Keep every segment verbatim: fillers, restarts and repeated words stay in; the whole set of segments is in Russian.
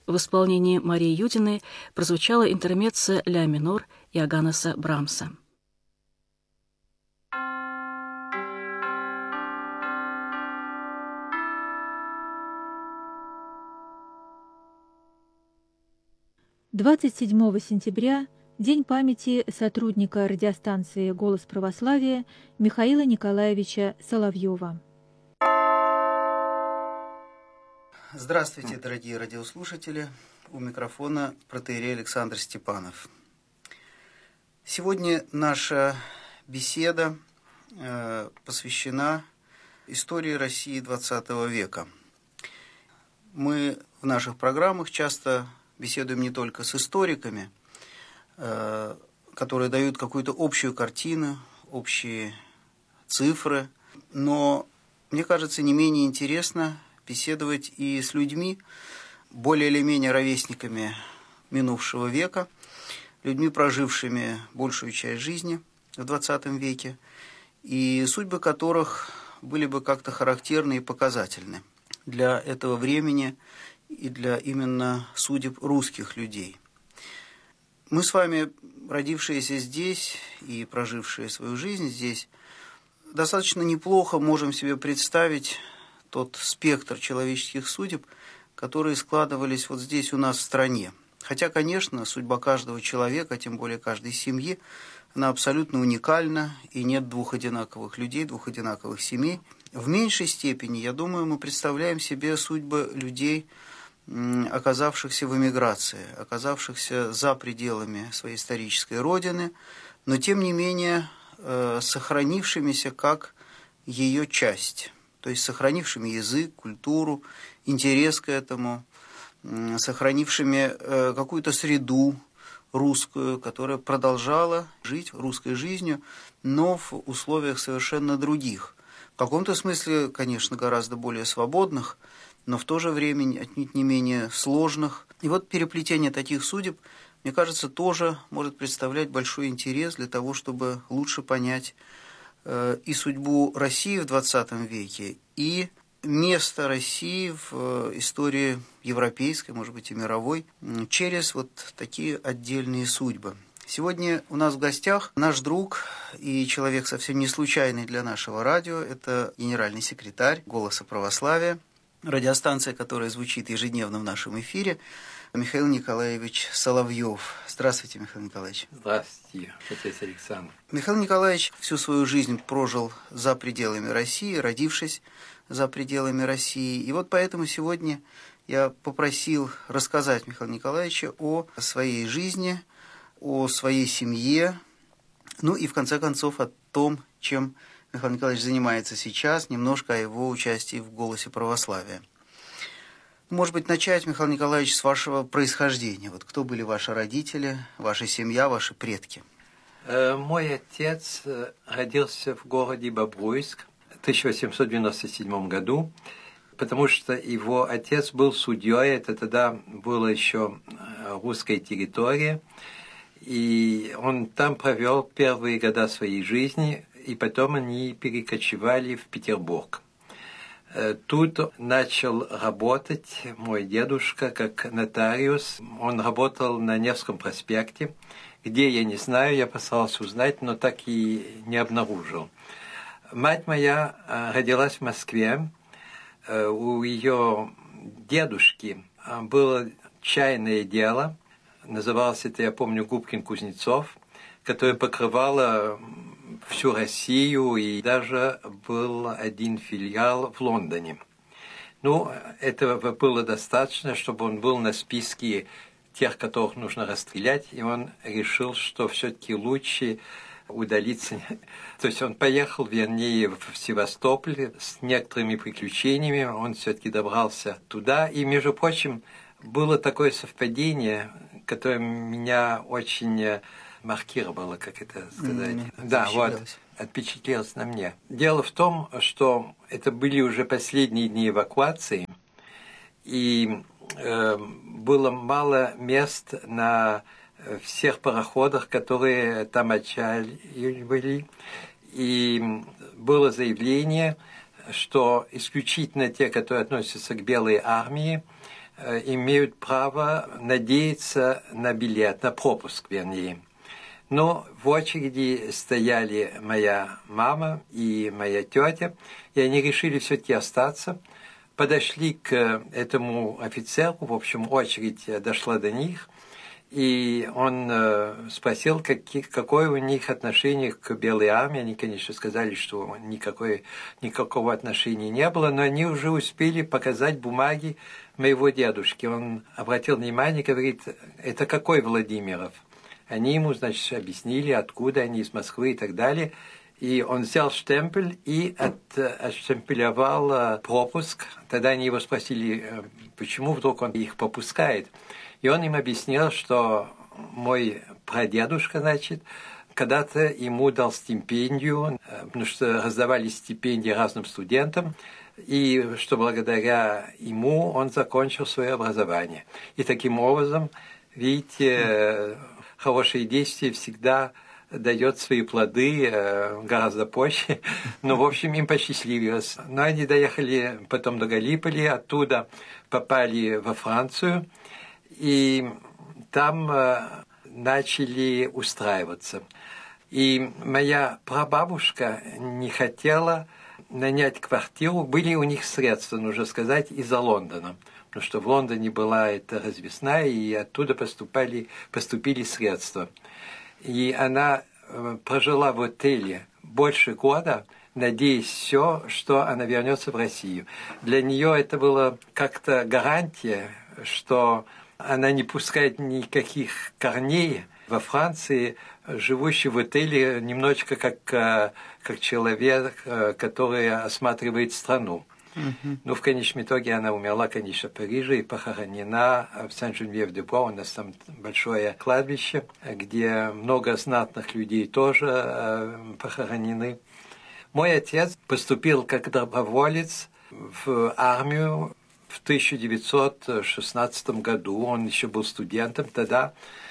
В исполнении Марии Юдиной прозвучала интермеццо ля минор Иоганнеса Брамса. двадцать седьмого сентября – День памяти сотрудника радиостанции «Голос православия» Михаила Николаевича Соловьева. Здравствуйте, дорогие радиослушатели. У микрофона протоиерей Александр Степанов. Сегодня наша беседа э, посвящена истории России двадцатого века. Мы в наших программах часто беседуем не только с историками, э, которые дают какую-то общую картину, общие цифры, но, мне кажется, не менее интересно беседовать и с людьми, более или менее ровесниками минувшего века, людьми, прожившими большую часть жизни в двадцатом веке, и судьбы которых были бы как-то характерны и показательны для этого времени и для именно судеб русских людей. Мы с вами, родившиеся здесь и прожившие свою жизнь здесь, достаточно неплохо можем себе представить тот спектр человеческих судеб, которые складывались вот здесь у нас в стране. Хотя, конечно, судьба каждого человека, тем более каждой семьи, она абсолютно уникальна, и нет двух одинаковых людей, двух одинаковых семей. В меньшей степени, я думаю, мы представляем себе судьбы людей, оказавшихся в эмиграции, оказавшихся за пределами своей исторической родины, но, тем не менее, сохранившимися как ее часть, то есть сохранившими язык, культуру, интерес к этому, сохранившими какую-то среду русскую, которая продолжала жить русской жизнью, но в условиях совершенно других. В каком-то смысле, конечно, гораздо более свободных, но в то же время отнюдь не менее сложных. И вот переплетение таких судеб, мне кажется, тоже может представлять большой интерес для того, чтобы лучше понять э, и судьбу России в двадцатом веке, и место России в истории европейской, может быть, и мировой, через вот такие отдельные судьбы. Сегодня у нас в гостях наш друг и человек совсем не случайный для нашего радио. Это генеральный секретарь «Голоса православия», радиостанция, которая звучит ежедневно в нашем эфире, Михаил Николаевич Соловьев. Здравствуйте, Михаил Николаевич. Здравствуйте, отец Александр. Михаил Николаевич всю свою жизнь прожил за пределами России, родившись за пределами России. И вот поэтому сегодня я попросил рассказать Михаила Николаевича о своей жизни, о своей семье, ну и в конце концов о том, чем Михаил Николаевич занимается сейчас, немножко о его участии в «Голосе православия». Может быть, начать, Михаил Николаевич, с вашего происхождения. Вот кто были ваши родители, ваша семья, ваши предки? Мой отец родился в городе Бобруйск в тысяча восемьсот девяносто седьмом году, потому что его отец был судьей, это тогда была еще русская территория, и он там провел первые года своей жизни, и потом они перекочевали в Петербург. Тут начал работать мой дедушка как нотариус. Он работал на Невском проспекте, где, я не знаю, я постарался узнать, но так и не обнаружил. Мать моя родилась в Москве. У ее дедушки было чайное дело, называлось это, я помню, Губкин-Кузнецов, которое покрывало всю Россию, и даже был один филиал в Лондоне. Ну, этого было достаточно, чтобы он был на списке тех, которых нужно расстрелять, и он решил, что все-таки лучше удалиться. То есть он поехал, вернее, в Севастополь с некоторыми приключениями, он все-таки добрался туда, и, между прочим, было такое совпадение, которое меня очень маркировало, как это сказать. Mm, да, вот, отпечатлелось на мне. Дело в том, что это были уже последние дни эвакуации, и э, было мало мест на всех пароходах, которые там отчаливали, и было заявление, что исключительно те, которые относятся к Белой армии, имеют право надеяться на билет, на пропуск, вернее. Но в очереди стояли моя мама и моя тетя, и они решили все-таки остаться. Подошли к этому офицеру, в общем, очередь дошла до них, и он спросил, какие, какое у них отношение к Белой армии. Они, конечно, сказали, что никакой, никакого отношения не было, но они уже успели показать бумаги моего дедушки. Он обратил внимание, говорит, это какой Владимиров? Они ему, значит, объяснили, откуда они, из Москвы и так далее. И он взял штемпель и от, отштемпелевал пропуск. Тогда они его спросили, почему вдруг он их попускает. И он им объяснил, что мой прадедушка, значит, когда-то ему дал стипендию, потому что раздавали стипендии разным студентам, и что благодаря ему он закончил свое образование. И таким образом, видите, хорошие действия всегда дает свои плоды гораздо позже. Но, в общем, им посчастливилось. Но они доехали потом до Галиполи, оттуда попали во Францию, и там начали устраиваться. И моя прабабушка не хотела нанять квартиру. Были у них средства, нужно сказать, из-за Лондона. Потому что в Лондоне была эта развесная, и оттуда поступали, поступили средства. И она прожила в отеле больше года, надеясь все, что она вернется в Россию. Для нее это было как-то гарантия, что она не пускает никаких корней во Франции, живущий в отеле немножечко как, как человек, который осматривает страну. Uh-huh. Ну, в конечном итоге она умерла, конечно, в Париже и похоронена в Сен-Женевьев-де-Бо. У нас там большое кладбище, где много знатных людей тоже э, похоронены. Мой отец поступил как доброволец в армию в тысяча девятьсот шестнадцатом году. Он еще был студентом тогда.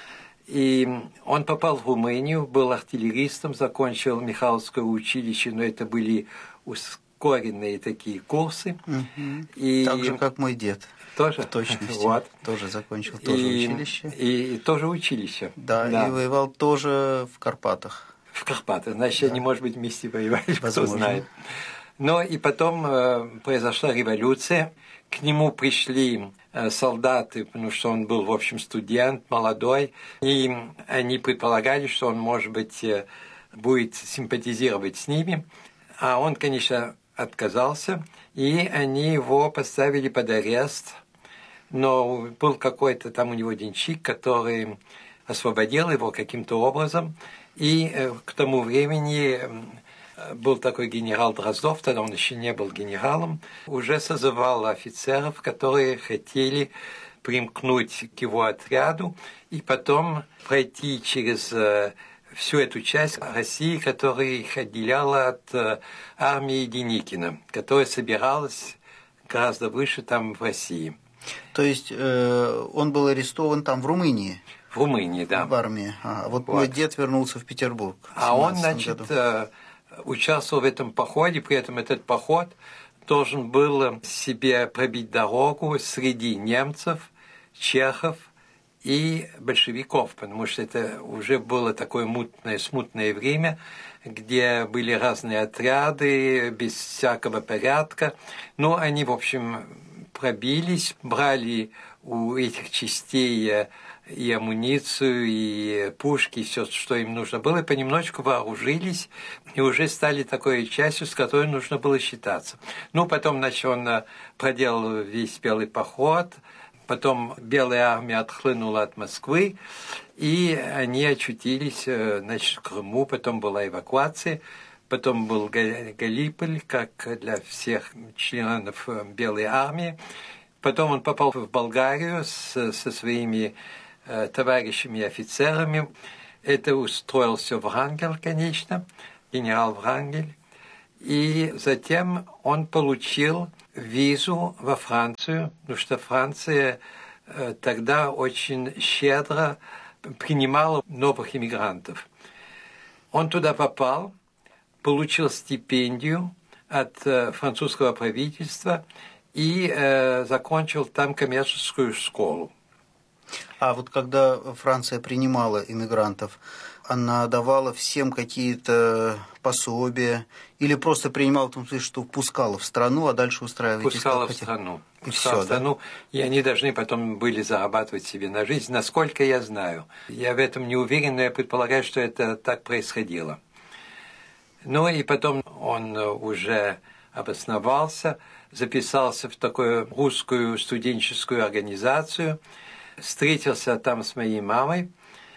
И он попал в Румынию, был артиллеристом, закончил Михайловское училище, но это были ускоренные такие курсы. Угу. И так же, как мой дед. Тоже? В точности. Вот. Тоже закончил тоже и, училище. И, и тоже училище. Да, да, и воевал тоже в Карпатах. В Карпатах. Значит, да. Они, может быть, вместе воевали, возможно. Кто знает. Но и потом э, произошла революция. К нему пришли э, солдаты, потому что он был, в общем, студент, молодой. И они предполагали, что он, может быть, э, будет симпатизировать с ними. А он, конечно, отказался. И они его поставили под арест. Но был какой-то там у него денщик, который освободил его каким-то образом. И э, к тому времени... был такой генерал Дроздов, тогда он еще не был генералом, уже созывал офицеров, которые хотели примкнуть к его отряду и потом пройти через всю эту часть России, которая их отделяла от армии Деникина, которая собиралась гораздо выше там в России. То есть э, он был арестован там в Румынии? В Румынии, да. В армии. А, вот, вот мой дед вернулся в Петербург. А он, значит... Году. участвовал в этом походе, при этом этот поход должен был себе пробить дорогу среди немцев, чехов и большевиков, потому что это уже было такое мутное, смутное время, где были разные отряды, без всякого порядка. Но они, в общем, пробились, брали у этих частей и амуницию, и пушки, и все, что им нужно было, и понемножку вооружились, и уже стали такой частью, с которой нужно было считаться. Ну, потом, значит, он проделал весь белый поход, потом Белая армия отхлынула от Москвы, и они очутились, значит, в Крыму, потом была эвакуация, потом был Галиполь, как для всех членов Белой армии. Потом он попал в Болгарию с, со своими э, товарищами и офицерами. Это устроился Врангель, конечно, генерал Врангель. И затем он получил визу во Францию, потому что Франция э, тогда очень щедро принимала новых иммигрантов. Он туда попал, получил стипендию от э, французского правительства и э, закончил там коммерческую школу. А вот когда Франция принимала иммигрантов, она давала всем какие-то пособия или просто принимала в том смысле, что пускала в страну, а дальше устраиваетесь? Пускала в страну. И пускала все, в страну, да? И они должны потом были зарабатывать себе на жизнь, насколько я знаю. Я в этом не уверен, но я предполагаю, что это так происходило. Ну и потом он уже обосновался, записался в такую русскую студенческую организацию, встретился там с моей мамой,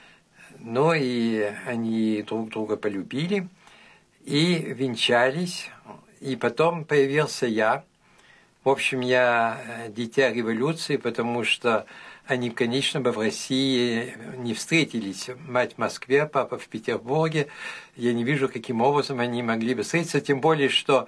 ну и они друг друга полюбили и венчались, и потом появился я. В общем, я дитя революции, потому что они, конечно, бы в России не встретились. Мать в Москве, папа в Петербурге. Я не вижу, каким образом они могли бы встретиться, тем более, что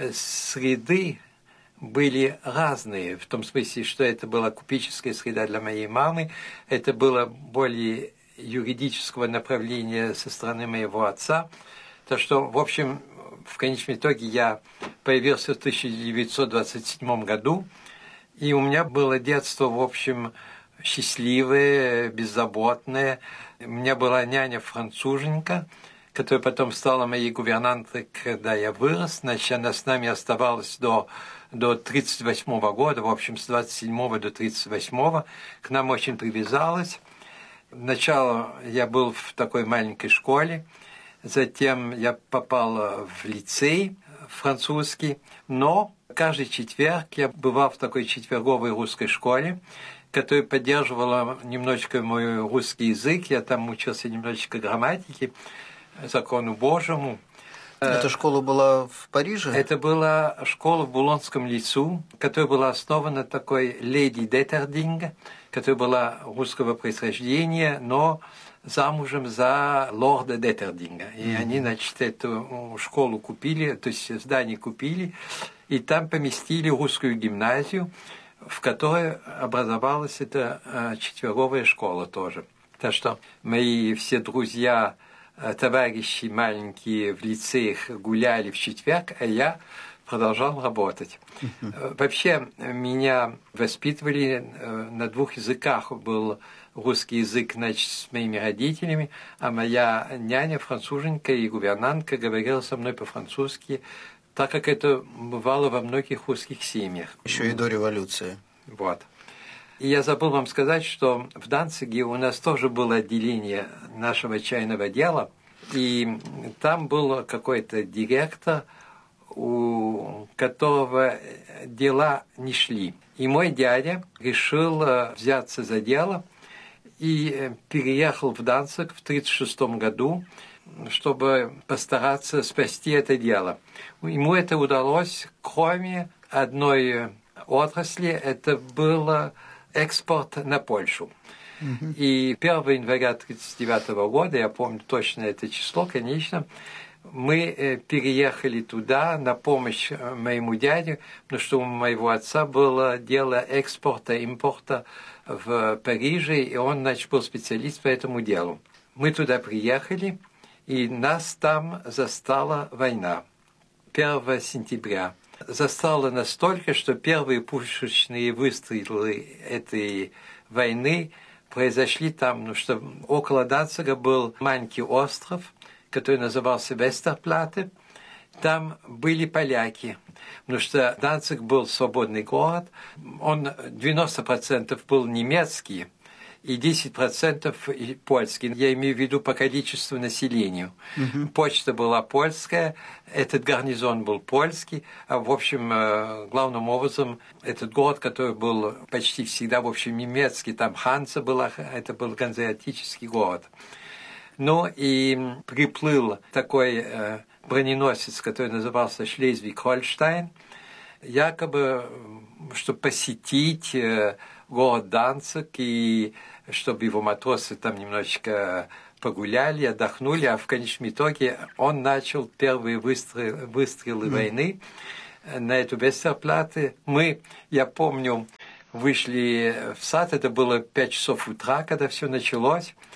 среды были разные, в том смысле, что это была купеческая среда для моей мамы, это было более юридического направления со стороны моего отца. Так что, в общем, в конечном итоге я появился в тысяча девятьсот двадцать седьмом году, и у меня было детство, в общем, счастливое, беззаботное. У меня была няня-француженка, которая потом стала моей гувернанткой, когда я вырос. Значит, она с нами оставалась до, до тридцать восьмого года, в общем, с двадцать седьмого до тридцать восьмого. К нам очень привязалась. Сначала я был в такой маленькой школе, затем я попал в лицей французский, но каждый четверг я бывал в такой четверговой русской школе, которая поддерживала немножечко мой русский язык, я там учился немножечко грамматике, закону Божьему. Эта школа была в Париже? Это была школа в Булонском лесу, которая была основана такой леди Деттердинг, которая была русского происхождения, но замужем за лорда Деттердинга. И mm-hmm. они, значит, эту школу купили, то есть здание купили, и там поместили русскую гимназию, в которой образовалась эта четверговая школа тоже. Так что мои все друзья, товарищи маленькие в лицеях гуляли в четверг, а я продолжал работать. Uh-huh. Вообще, меня воспитывали на двух языках. Был русский язык, значит, с моими родителями, а моя няня, француженка и гувернантка, говорила со мной по-французски, так как это бывало во многих русских семьях. Еще и до революции. Вот. И я забыл вам сказать, что в Данциге у нас тоже было отделение нашего чайного дела, и там был какой-то директор, у которого дела не шли. И мой дядя решил взяться за дело и переехал в Данциг в тридцать шестом году, чтобы постараться спасти это дело. Ему это удалось, кроме одной отрасли, это было экспорт на Польшу. Uh-huh. И первого января тысяча девятьсот тридцать девятого года, я помню точно это число, конечно, мы переехали туда на помощь моему дяде, потому что у моего отца было дело экспорта, импорта в Париже, и он, значит, был специалист по этому делу. Мы туда приехали, и нас там застала война первого сентября. Застала настолько, что первые пушечные выстрелы этой войны произошли там, ну что около Данцига был маленький остров, который назывался Вестерплате. Там были поляки, потому что Данциг был свободный город, он девяносто процентов был немецкий и десять процентов польский. Я имею в виду по количеству населения. Uh-huh. Почта была польская, этот гарнизон был польский, а в общем, главным образом, этот город, который был почти всегда, в общем, немецкий, там Ханса была, это был ганзеатический город. Ну и приплыл такой э, броненосец, который назывался Шлезвиг-Хольштайн, якобы, чтобы посетить э, город Данциг, и чтобы его матросы там немножечко погуляли, отдохнули, а в конечном итоге он начал первые выстрелы, выстрелы mm. войны на эту Вестерплате. Мы, я помню, вышли в сад, это было пять часов утра, когда все началось.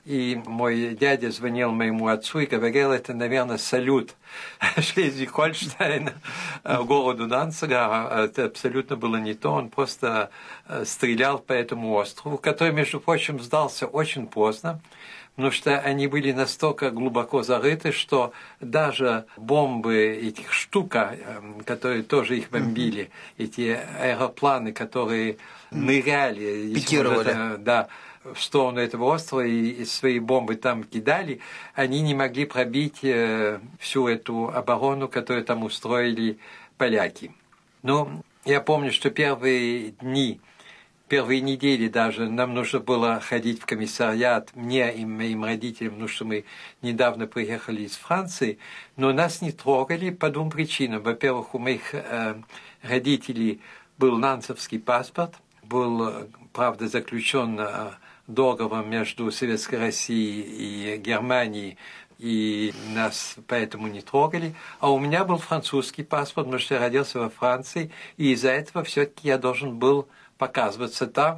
И мой дядя звонил моему отцу и говорил, это, наверное, салют Шлезвиг-Гольштейна городу Данцига. Это абсолютно было не то. Он просто стрелял по этому острову, который, между прочим, сдался очень поздно, потому что они были настолько глубоко зарыты, что даже бомбы этих штука, которые тоже их бомбили, эти аэропланы, которые ныряли, пикировали, да, в сторону этого острова и свои бомбы там кидали, они не могли пробить всю эту оборону, которую там устроили поляки. Но я помню, что первые дни, первые недели даже нам нужно было ходить в комиссариат, мне и моим родителям, потому что мы недавно приехали из Франции, но нас не трогали по двум причинам. Во-первых, у моих э, родителей был нанцевский паспорт, был, правда, заключен договор между Советской Россией и Германией, и нас поэтому не трогали. А у меня был французский паспорт, потому что я родился во Франции, и из-за этого все-таки я должен был показываться там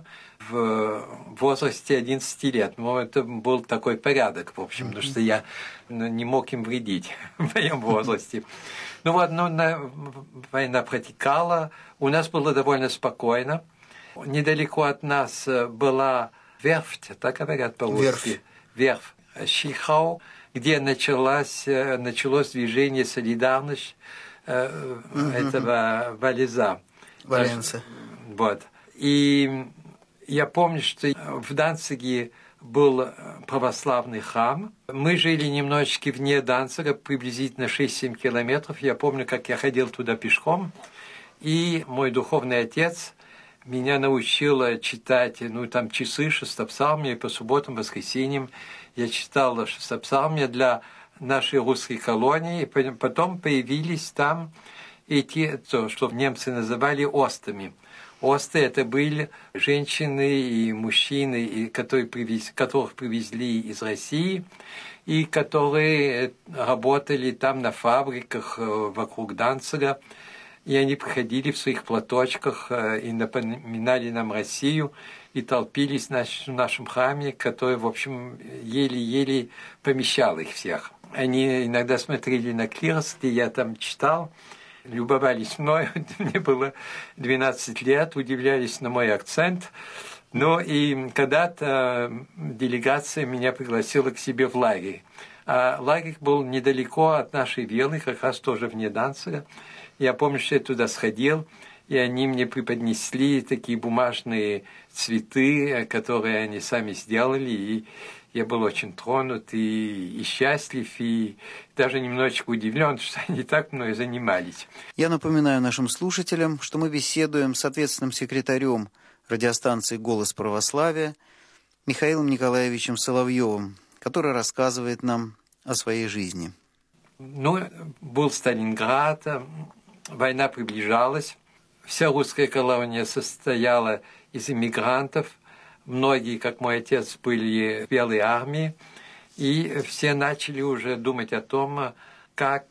в возрасте одиннадцати лет. Но это был такой порядок, в общем, потому что я не мог им вредить в моем возрасте. Ну вот, ну, война протекала, у нас было довольно спокойно. Недалеко от нас была верфь, так говорят по-русски, верфь Чихау, где началось, началось движение «Солидарность» э, mm-hmm. этого Валеза. Валенса. Вот. И я помню, что в Данциге был православный храм. Мы жили немножечко вне Данцига, приблизительно шесть-семь километров. Я помню, как я ходил туда пешком, и мой духовный отец меня научил читать, ну, там, часы, шестопсалмия, по субботам, воскресеньям. Я читал шестопсалмия для нашей русской колонии, и потом появились там эти, то, что немцы называли остами. Осты – это были женщины и мужчины, которые привез, которых привезли из России, и которые работали там на фабриках вокруг Данцига. И они приходили в своих платочках и напоминали нам Россию, и толпились в нашем храме, который, в общем, еле-еле помещал их всех. Они иногда смотрели на клирос, где я там читал, любовались мной, мне было двенадцать лет, удивлялись на мой акцент. Ну и когда-то делегация меня пригласила к себе в лагерь. А лагерь был недалеко от нашей виллы, как раз тоже вне Данцига. Я помню, что я туда сходил, и они мне преподнесли такие бумажные цветы, которые они сами сделали, и я был очень тронут и, и счастлив, и даже немножечко удивлен, что они так мной занимались. Я напоминаю нашим слушателям, что мы беседуем с ответственным секретарем радиостанции «Голос православия» Михаилом Николаевичем Соловьевым, который рассказывает нам о своей жизни. Ну, был Сталинград, война приближалась, вся русская колония состояла из иммигрантов, многие, как мой отец, были в Белой армии, и все начали уже думать о том, как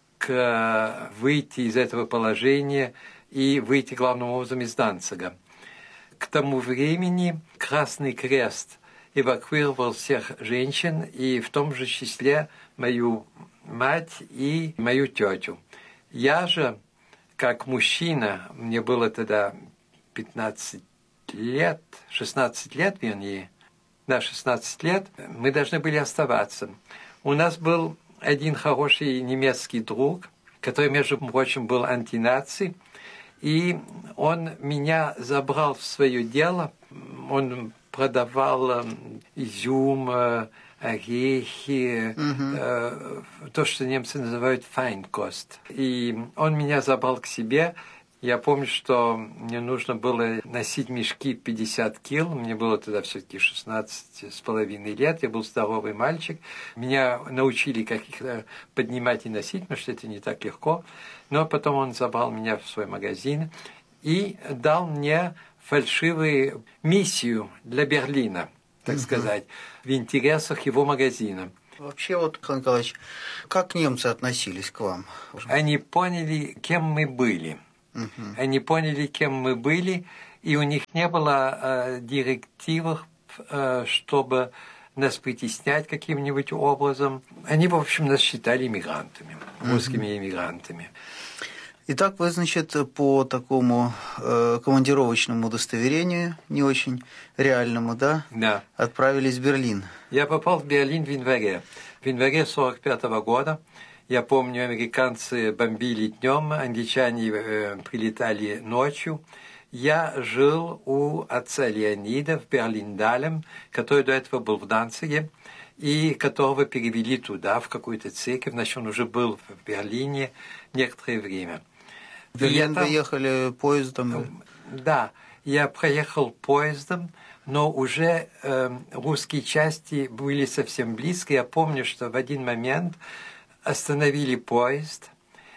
выйти из этого положения и выйти главным образом из Данцига. К тому времени Красный Крест эвакуировал всех женщин, и в том же числе мою мать и мою тетю. Я же, как мужчина, мне было тогда пятнадцать лет, шестнадцать лет, вернее, да, шестнадцать лет, мы должны были оставаться. У нас был один хороший немецкий друг, который, между прочим, был антинаций, и он меня забрал в свое дело. Он продавал изюм, орехи, угу. э, то, что немцы называют файнкост. И он меня забрал к себе. Я помню, что мне нужно было носить мешки пятьдесят кил. Мне было тогда все-таки шестнадцать с половиной лет. Я был здоровый мальчик. Меня научили, как их поднимать и носить, потому что это не так легко. Но потом он забрал меня в свой магазин и дал мне фальшивую миссию для Берлина, так сказать, в интересах его магазина. Вообще, вот, Михаил Николаевич, как немцы относились к вам? Они поняли, кем мы были. Uh-huh. Они поняли, кем мы были, и у них не было э, директив, э, чтобы нас притеснять каким-нибудь образом. Они, в общем, нас считали иммигрантами, русскими mm-hmm. иммигрантами. Итак, вы, значит, по такому э, командировочному удостоверению, не очень реальному, да, да, отправились в Берлин. Я попал в Берлин в январе. В январе сорок пятого года. Я помню, американцы бомбили днем, англичане э, прилетали ночью. Я жил у отца Леонида в Берлин-Далем, который до этого был в Данциге, и которого перевели туда, в какую-то церковь. Значит, он уже был в Берлине некоторое время. В Берлин вы ехали поездом? Да, я проехал поездом, но уже э, русские части были совсем близко. Я помню, что в один момент остановили поезд,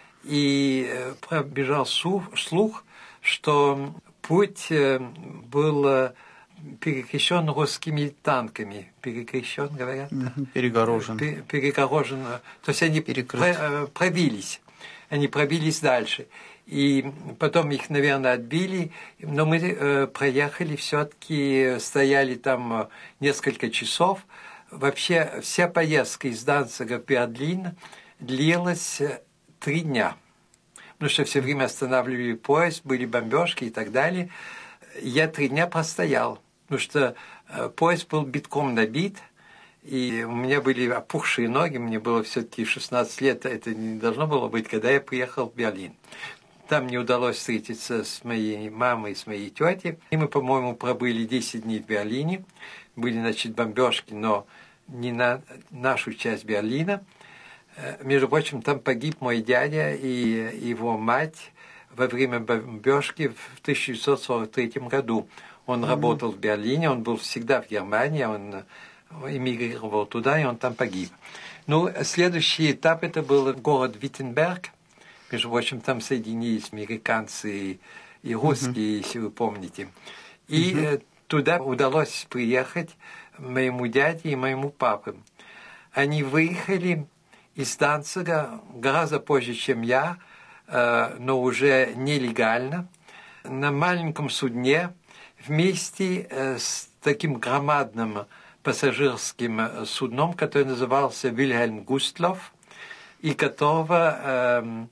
и э, пробежал слух, что путь э, был перекрещен русскими танками. Перекрещен, говорят? Перегорожен. Перегорожен. То есть они про, пробились. Они пробились дальше. И потом их, наверное, отбили, но мы э, проехали, все-таки стояли там несколько часов. Вообще вся поездка из Данцига в Берлин длилась три дня, потому что все время останавливали поезд, были бомбежки и так далее. Я три дня простоял, потому что э, поезд был битком набит, и у меня были опухшие ноги, мне было все-таки шестнадцать лет, это не должно было быть, когда я приехал в Берлин. Там мне удалось встретиться с моей мамой и с моей тетей. И мы, по-моему, пробыли десять дней в Берлине. Были, значит, бомбежки, но не на нашу часть Берлина. Между прочим, там погиб мой дядя и его мать во время бомбежки в тысяча девятьсот сорок третьем году. Он mm-hmm. работал в Берлине, он был всегда в Германии, он эмигрировал туда, и он там погиб. Ну, следующий этап, это был город Виттенберг. Между прочим, там соединились американцы и русские, mm-hmm. если вы помните. И mm-hmm. туда удалось приехать моему дяде и моему папе. Они выехали из Данцига гораздо позже, чем я, но уже нелегально, на маленьком судне вместе с таким громадным пассажирским судном, который назывался Вильгельм Густлов, и которого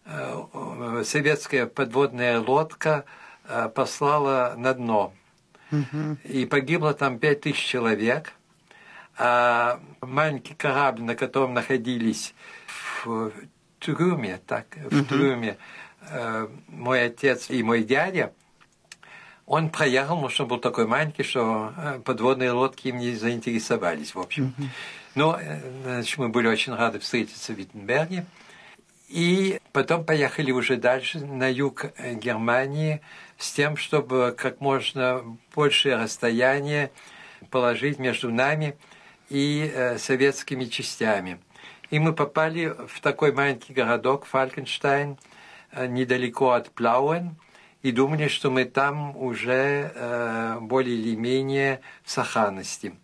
советская подводная лодка послала на дно. Mm-hmm. И погибло там пять тысяч человек. А маленький корабль, на котором находились в трюме, так, в mm-hmm. трюме мой отец и мой дядя, он проехал, потому что он был такой маленький, что подводные лодки им не заинтересовались, в общем. Mm-hmm. Но значит, мы были очень рады встретиться в Виттенберге. И потом поехали уже дальше на юг Германии с тем, чтобы как можно большее расстояние положить между нами и э, советскими частями. И мы попали в такой маленький городок Фалькенштайн, э, недалеко от Плауэн, и думали, что мы там уже э, более или менее в сохранности.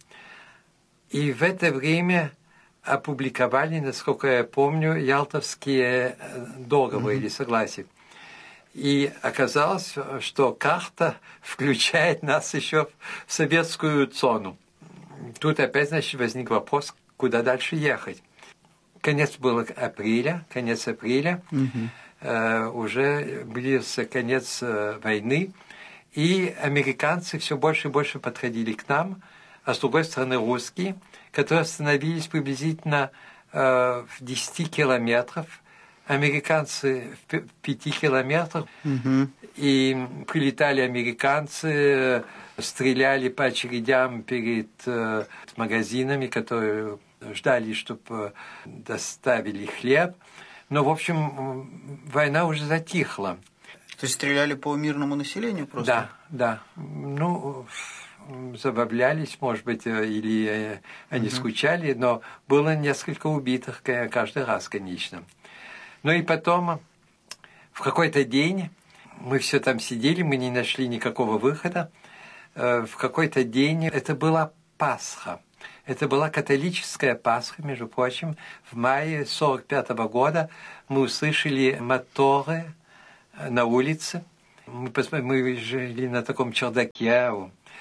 И в это время опубликовали, насколько я помню, ялтовские договоры mm-hmm. или согласия. И оказалось, что карта включает нас еще в советскую зону. Тут опять, значит, возник вопрос, куда дальше ехать. Конец был апреля, конец апреля, mm-hmm. э, уже близился конец э, войны, и американцы все больше и больше подходили к нам, а с другой стороны русские, которые остановились приблизительно э, в десяти километрах, американцы в пяти километрах, mm-hmm. и прилетали американцы, стреляли по очередям перед э, магазинами, которые ждали, чтобы доставили хлеб. Но, в общем, война уже затихла. То есть стреляли по мирному населению просто? Да, да. Ну, забавлялись, может быть, или они uh-huh. скучали, но было несколько убитых каждый раз, конечно. Ну и потом, в какой-то день, мы все там сидели, мы не нашли никакого выхода. В какой-то день, это была Пасха. Это была католическая Пасха, между прочим. В мае сорок пятого года мы услышали моторы на улице. Мы, мы жили на таком чердаке.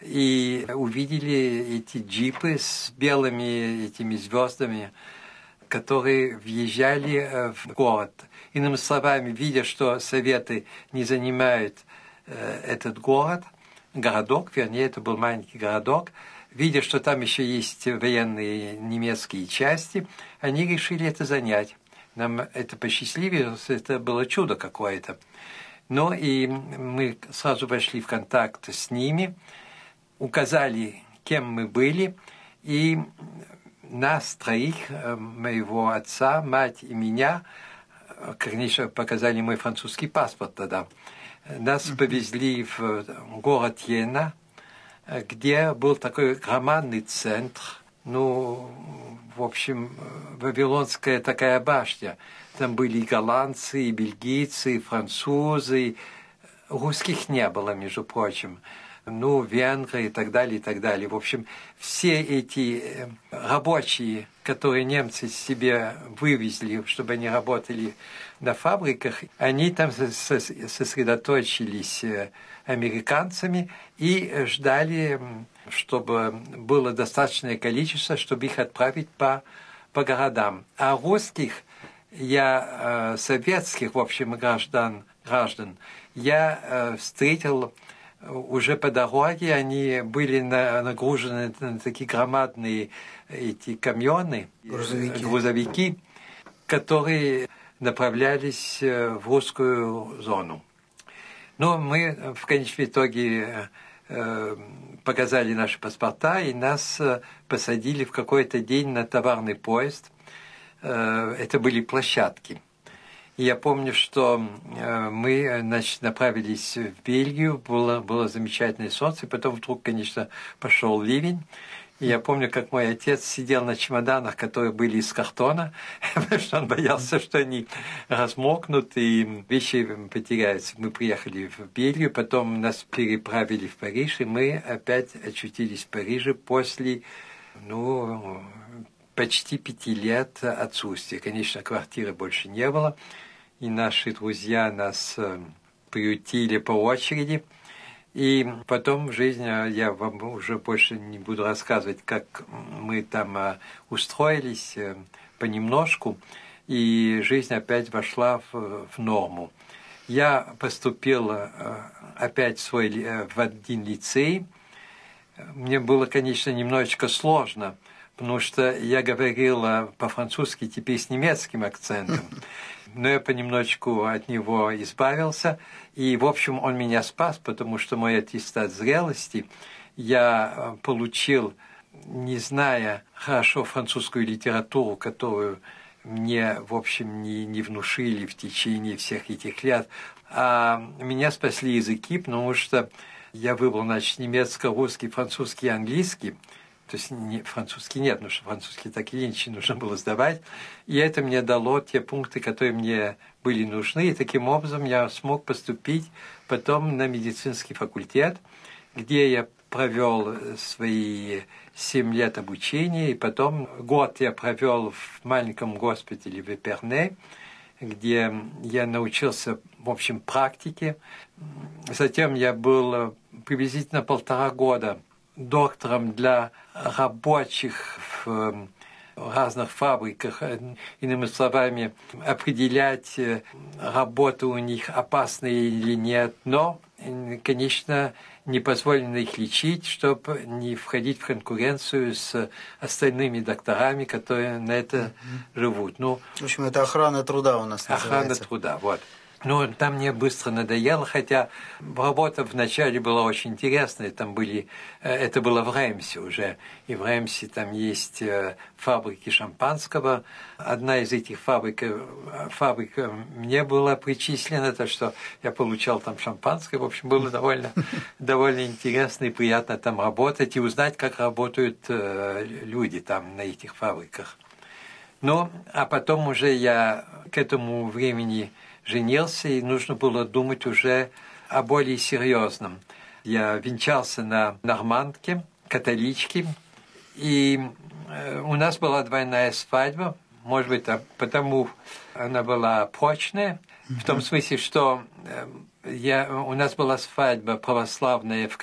и увидели эти джипы с белыми этими звездами, которые въезжали в город. Иными словами, видя, что Советы не занимают этот город, городок, вернее, это был маленький городок, видя, что там еще есть военные немецкие части, они решили это занять. Нам это посчастливилось, это было чудо какое-то. Ну и мы сразу вошли в контакт с ними, указали, кем мы были, и нас троих, моего отца, мать и меня, конечно, показали мой французский паспорт тогда, нас повезли в город Йена, где был такой громадный центр, ну, в общем, вавилонская такая башня. Там были и голландцы, и бельгийцы, и французы. Русских не было, между прочим. Ну, венгры и так далее, и так далее. В общем, все эти рабочие, которые немцы себе вывезли, чтобы они работали на фабриках, они там сосредоточились американцами и ждали, чтобы было достаточное количество, чтобы их отправить по, по городам. А русских, я, советских, в общем, граждан, граждан я встретил уже по дороге. Они были нагружены на такие громадные эти камионы, грузовики, грузовики которые направлялись в русскую зону. Но мы в конечном итоге показали наши паспорта, и нас посадили в какой-то день на товарный поезд. Это были площадки. И я помню, что мы, значит, направились в Бельгию, было, было замечательное солнце, и потом вдруг, конечно, пошел ливень. И я помню, как мой отец сидел на чемоданах, которые были из картона, потому что он боялся, что они размокнут и вещи потеряются. Мы приехали в Бельгию, потом нас переправили в Париж, и мы опять очутились в Париже после, ну, почти пяти лет отсутствия. Конечно, квартиры больше не было, и наши друзья нас приютили по очереди. И потом в жизни, я вам уже больше не буду рассказывать, как мы там устроились понемножку, и жизнь опять вошла в, в норму. Я поступил опять в, свой, в один лицей. Мне было, конечно, немножечко сложно, потому что я говорил по-французски теперь с немецким акцентом. Но я понемножечку от него избавился. И, в общем, он меня спас, потому что мой аттестат зрелости я получил, не зная хорошо французскую литературу, которую мне, в общем, не, не внушили в течение всех этих лет. А меня спасли языки, потому что я выбрал, значит, немецко-русский, французский и английский. То есть не, французский нет, потому что французский так или иначе нужно было сдавать. И это мне дало те пункты, которые мне были нужны. И таким образом я смог поступить потом на медицинский факультет, где я провел свои семь лет обучения. И потом год я провел в маленьком госпитале в Эперне, где я научился, в общем, практике. Затем я был приблизительно полтора года доктором для рабочих в разных фабриках, иными словами, определять, работа у них опасная или нет, но, конечно, не позволено их лечить, чтобы не входить в конкуренцию с остальными докторами, которые на это mm-hmm. живут. Ну, в общем, это охрана труда у нас называется. Охрана труда, вот. Ну, там мне быстро надоело, хотя работа вначале была очень интересная. Там были, это было в Реймсе уже, и в Реймсе там есть фабрики шампанского. Одна из этих фабрик, фабрик мне была причислена, то что я получал там шампанское. В общем, было довольно, довольно интересно и приятно там работать и узнать, как работают люди там на этих фабриках. Ну, а потом уже я к этому времени женился, и нужно было думать уже о более серьезном. Я венчался на нормандке, католичке, и у нас была двойная свадьба, может быть, потому она была прочная, в том смысле, что я, у нас была свадьба православная в